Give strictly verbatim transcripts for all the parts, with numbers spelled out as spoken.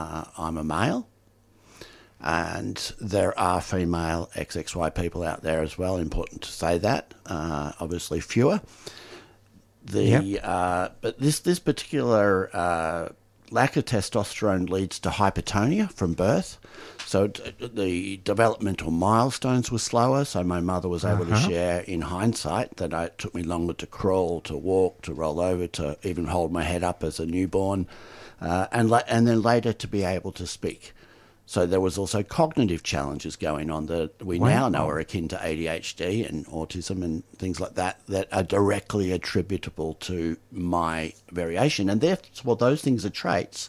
uh, I'm a male. And there are female X X Y people out there as well. Important to say that. Uh, obviously, fewer. The Yep. uh, but this this particular uh, lack of testosterone leads to hypertonia from birth. So t- the developmental milestones were slower. So my mother was able Uh-huh. to share in hindsight that I, it took me longer to crawl, to walk, to roll over, to even hold my head up as a newborn, uh, and la- and then later to be able to speak. So there was also cognitive challenges going on that we Wow. now know are akin to A D H D and autism and things like that that are directly attributable to my variation. And therefore, those things are traits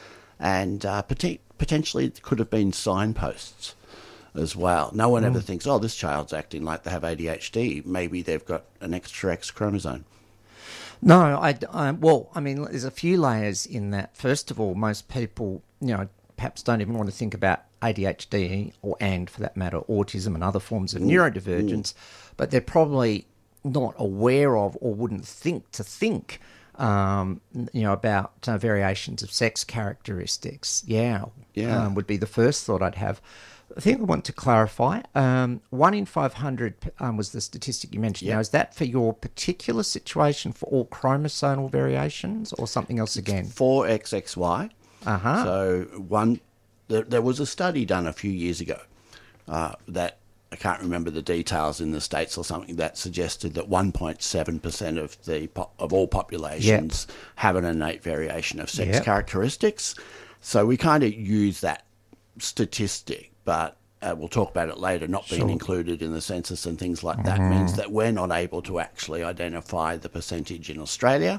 and uh, pot- potentially could have been signposts as well. No one ever thinks, oh, this child's acting like they have A D H D. Maybe they've got an extra X chromosome. No, I, I well, I mean, there's a few layers in that. First of all, most people, you know, perhaps don't even want to think about A D H D or, and for that matter, autism and other forms of neurodivergence, but they're probably not aware of or wouldn't think to think, um, you know, about uh, variations of sex characteristics. Yeah, Yeah. um, would be the first thought I'd have. I think I want to clarify. Um, one in five hundred um, was the statistic you mentioned. Yep. Now, is that for your particular situation for all chromosomal variations or something else again? For X X Y. Uh-huh. So one, there, there was a study done a few years ago uh, that I can't remember the details in the States or something that suggested that one point seven percent of the po- of all populations have an innate variation of sex Yep. characteristics. So we kind of use that statistic, but uh, we'll talk about it later. Not being Sure. included in the census and things like that means that we're not able to actually identify the percentage in Australia.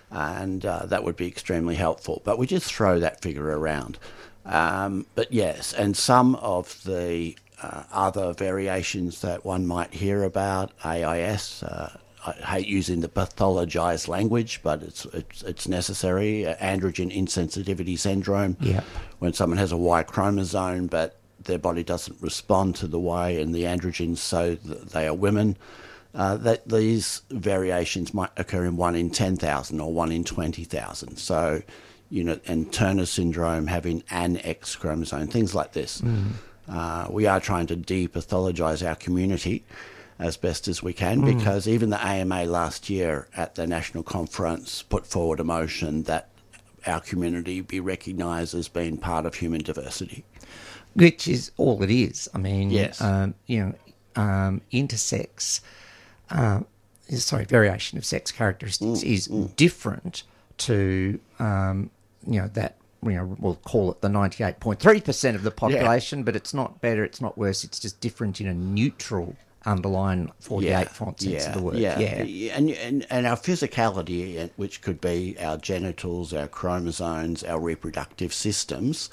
And uh, that would be extremely helpful. But we just throw that figure around. Um, but yes, and some of the uh, other variations that one might hear about, A I S, uh, I hate using the pathologized language, but it's it's, it's necessary, uh, androgen insensitivity syndrome, Yeah. when someone has a Y chromosome but their body doesn't respond to the Y and the androgens, so that they are women. Uh, that these variations might occur in one in ten thousand or one in twenty thousand. So, you know, and Turner syndrome having an X chromosome, things like this. Uh, we are trying to depathologize our community as best as we can because even the A M A last year at the national conference put forward a motion that our community be recognised as being part of human diversity. Which is all it is. I mean, Yes. um, you know, um, intersex, uh, sorry, variation of sex characteristics is different to, um, you know, that, you know, we'll call it the ninety-eight point three percent of the population, but it's not better, it's not worse, it's just different in a neutral underlying forty-eight font sense of the word. Yeah, Yeah. And, and and our physicality, which could be our genitals, our chromosomes, our reproductive systems,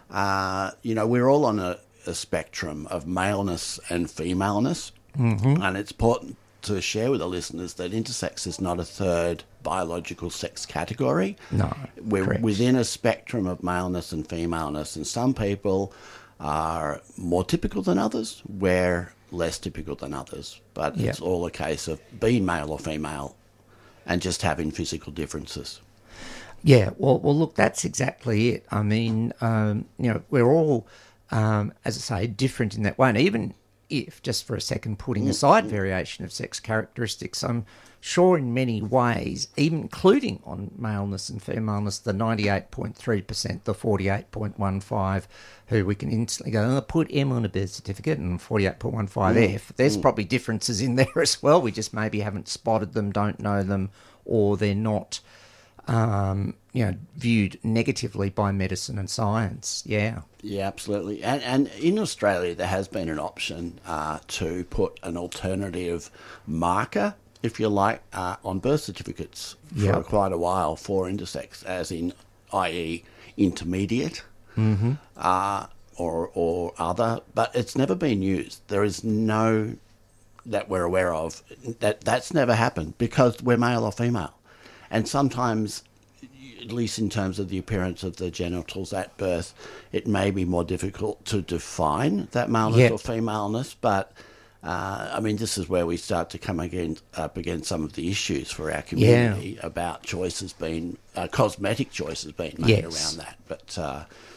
uh, you know, we're all on a, a spectrum of maleness and femaleness, mm-hmm. and it's important to share with the listeners that intersex is not a third biological sex category. No, We're correct. within a spectrum of maleness and femaleness, and some people are more typical than others, we're less typical than others. But Yeah. it's all a case of being male or female and just having physical differences. Yeah, well, well, look, that's exactly it. I mean, um, you know, we're all, um, as I say, different in that way. And even if, just for a second, putting aside variation of sex characteristics, I'm sure in many ways, even including on maleness and femaleness, the ninety-eight point three percent, the forty-eight point one five, who we can instantly go, oh, put M on a birth certificate and forty-eight point one five F. There's probably differences in there as well. We just maybe haven't spotted them, don't know them, or they're not... Um, you know, viewed negatively by medicine and science. Yeah. Yeah, absolutely. And, and in Australia, there has been an option uh, to put an alternative marker, if you like, uh, on birth certificates for Yep. quite a while for intersex, as in, that is, intermediate mm-hmm. uh, or or other. But it's never been used. There is no that we're aware of that that's never happened because we're male or female. And sometimes, at least in terms of the appearance of the genitals at birth, it may be more difficult to define that maleness Yep. or femaleness. But, uh, I mean, this is where we start to come again, up against some of the issues for our community about choices being, uh, cosmetic choices being made Yes. around that. But, uh,